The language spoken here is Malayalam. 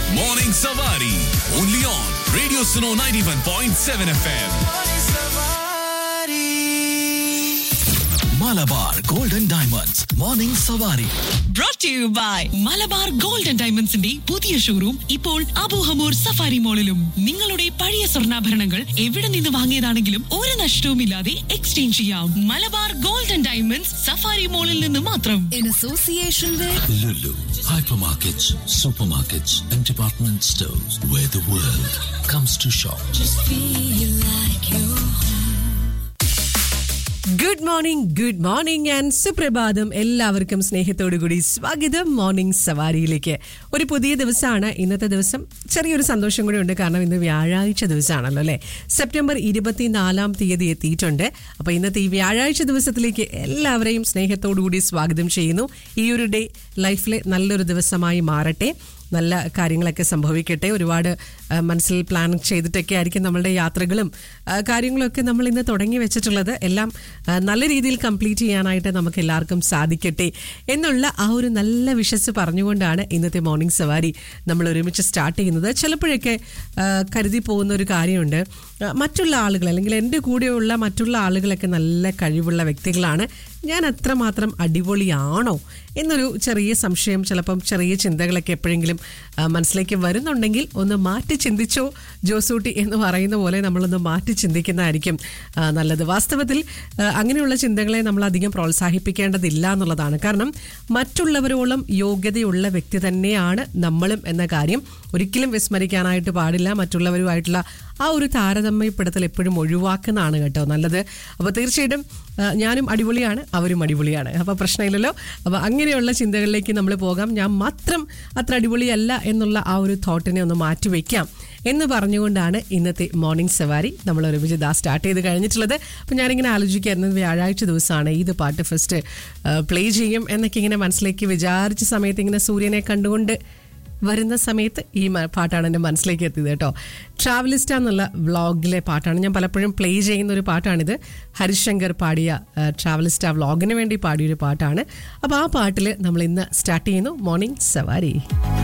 Morning Savari. Only on Radio Suno 91.7 FM. Malabar Golden Diamonds. Morning Savari. Brought to you by Malabar gold and ഡയമണ്ട്സിന്റെ പുതിയ ഷോറൂം ഇപ്പോൾ അബൂഹമൂർ സഫാരി മോളിലും. നിങ്ങളുടെ പഴയ സ്വർണ്ണാഭരണങ്ങൾ എവിടെ നിന്ന് വാങ്ങിയതാണെങ്കിലും ഒരു നഷ്ടവുമില്ലാതെ എക്സ്ചേഞ്ച് ചെയ്യാം. Malabar gold and diamonds safari മോളിൽ നിന്ന് മാത്രം. In association with Lulu, hypermarkets, supermarkets, and department stores where the world comes to shop. just feel like you're good morning and സുപ്രഭാതം. എല്ലാവർക്കും സ്നേഹത്തോടു കൂടി സ്വാഗതം മോർണിംഗ് സവാരിയിലേക്ക്. ഒരു പുതിയ ദിവസമാണ് ഇന്നത്തെ ദിവസം. ചെറിയൊരു സന്തോഷം കൂടി ഉണ്ട്, കാരണം ഇന്ന് വ്യാഴാഴ്ച ദിവസമാണല്ലോ അല്ലേ. സെപ്റ്റംബർ 24 എത്തിയിട്ടുണ്ട്. അപ്പോൾ ഇന്നത്തെ ഈ വ്യാഴാഴ്ച ദിവസത്തിലേക്ക് എല്ലാവരെയും സ്നേഹത്തോടു കൂടി സ്വാഗതം ചെയ്യുന്നു. ഈ ഒരു ഡേ ലൈഫിലെ നല്ലൊരു ദിവസമായി മാറട്ടെ, നല്ല കാര്യങ്ങളൊക്കെ സംഭവിക്കട്ടെ. ഒരുപാട് മനസ്സിൽ പ്ലാൻ ചെയ്തിട്ടൊക്കെ ആയിരിക്കും നമ്മളുടെ യാത്രകളും കാര്യങ്ങളൊക്കെ നമ്മൾ ഇന്ന് തുടങ്ങി വെച്ചിട്ടുള്ളത്. എല്ലാം നല്ല രീതിയിൽ കംപ്ലീറ്റ് ചെയ്യാനായിട്ട് നമുക്ക് എല്ലാവർക്കും സാധിക്കട്ടെ എന്നുള്ള ആ ഒരു നല്ല വിഷസ് പറഞ്ഞുകൊണ്ടാണ് ഇന്നത്തെ മോർണിംഗ് സവാരി നമ്മൾ ഒരുമിച്ച് സ്റ്റാർട്ട് ചെയ്യുന്നത്. ചിലപ്പോഴൊക്കെ കരുതി പോകുന്ന ഒരു കാര്യമുണ്ട്, മറ്റുള്ള ആളുകൾ അല്ലെങ്കിൽ എൻ്റെ കൂടെയുള്ള മറ്റുള്ള ആളുകളൊക്കെ നല്ല കഴിവുള്ള വ്യക്തികളാണ്, ഞാൻ അത്രമാത്രം അടിപൊളിയാണോ എന്നൊരു ചെറിയ സംശയം, ചിലപ്പം ചെറിയ ചിന്തകളൊക്കെ എപ്പോഴെങ്കിലും മനസ്സിലേക്ക് വരുന്നുണ്ടെങ്കിൽ ഒന്ന് മാറ്റി ചിന്തിച്ചോ ജോസൂട്ടി എന്ന് പറയുന്ന പോലെ നമ്മളൊന്ന് മാറ്റി ചിന്തിക്കുന്നതായിരിക്കും നല്ലത്. വാസ്തവത്തിൽ അങ്ങനെയുള്ള ചിന്തകളെ നമ്മൾ അധികം പ്രോത്സാഹിപ്പിക്കേണ്ടതില്ല എന്നുള്ളതാണ്. കാരണം മറ്റുള്ളവരോളം യോഗ്യതയുള്ള വ്യക്തി തന്നെയാണ് നമ്മളും എന്ന കാര്യം ഒരിക്കലും വിസ്മരിക്കാനായിട്ട് പാടില്ല. മറ്റുള്ളവരുമായിട്ടുള്ള ആ ഒരു താരതമ്യപ്പെടുത്തൽ എപ്പോഴും ഒഴിവാക്കുന്നതാണ് കേട്ടോ നല്ലത്. അപ്പോൾ തീർച്ചയായിട്ടും ഞാനും അടിപൊളിയാണ്, അവരും അടിപൊളിയാണ്, അപ്പോൾ പ്രശ്നമില്ലല്ലോ. അപ്പോൾ അങ്ങനെയുള്ള ചിന്തകളിലേക്ക് നമ്മൾ പോകാം. ഞാൻ മാത്രം അത്ര അടിപൊളിയല്ല എന്നുള്ള ആ ഒരു തോട്ടിനെ ഒന്ന് മാറ്റിവെക്കാം എന്ന് പറഞ്ഞുകൊണ്ടാണ് ഇന്നത്തെ മോർണിംഗ് സവാരി നമ്മൾ ഒരുമിച്ച് സ്റ്റാർട്ട് ചെയ്ത് കഴിഞ്ഞിട്ടുള്ളത്. അപ്പോൾ ഞാനിങ്ങനെ ആലോചിക്കായിരുന്നു, വ്യാഴാഴ്ച ദിവസമാണ്, ഇത് പാട്ട് ഫസ്റ്റ് പ്ലേ ചെയ്യും എന്നൊക്കെ ഇങ്ങനെ മനസ്സിലേക്ക് വിചാരിച്ച സമയത്ത് ഇങ്ങനെ സൂര്യനെ കണ്ടുകൊണ്ട് വരുന്ന സമയത്ത് ഈ പാട്ടാണ് എൻ്റെ മനസ്സിലേക്ക് എത്തിയത് കേട്ടോ. ട്രാവലിസ്റ്റ എന്നുള്ള വ്ളോഗിലെ പാട്ടാണ്. ഞാൻ പലപ്പോഴും പ്ലേ ചെയ്യുന്ന ഒരു പാട്ടാണിത്. ഹരിശങ്കർ പാടിയ ട്രാവലിസ്റ്റ വ്ളോഗിന് വേണ്ടി പാടിയൊരു പാട്ടാണ്. അപ്പോൾ ആ പാട്ടിൽ നമ്മൾ ഇന്ന് സ്റ്റാർട്ട് ചെയ്യുന്നു മോർണിംഗ് സവാരി.